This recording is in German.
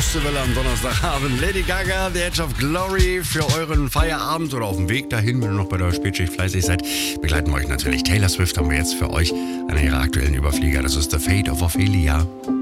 Ostseewelle am Donnerstagabend. Lady Gaga, The Edge of Glory für euren Feierabend oder auf dem Weg dahin, wenn ihr noch bei der Spätschicht fleißig seid, begleiten wir euch natürlich. Taylor Swift haben wir jetzt für euch an ihrer aktuellen Überflieger. Das ist The Fate of Ophelia.